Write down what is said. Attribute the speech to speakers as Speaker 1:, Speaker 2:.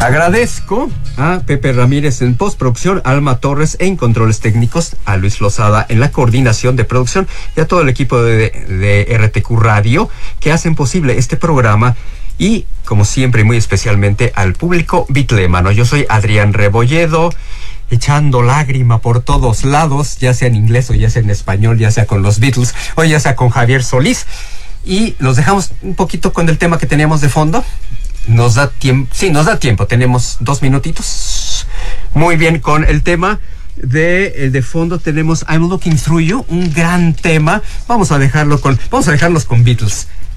Speaker 1: Agradezco a Pepe Ramírez en postproducción, a Alma Torres en controles técnicos, a Luis Lozada en la coordinación de producción y a todo el equipo de RTQ Radio que hacen posible este programa y, como siempre, muy especialmente al público bitlémano. Yo soy Adrián Rebolledo, echando lágrima por todos lados, ya sea en inglés o ya sea en español, ya sea con los Beatles o ya sea con Javier Solís. Y los dejamos un poquito con el tema que teníamos de fondo. Nos da tiempo, sí, nos da tiempo, tenemos 2 minutitos. Muy bien, con el tema de fondo tenemos I'm Looking Through You, un gran tema. Vamos a dejarlos con Beatles.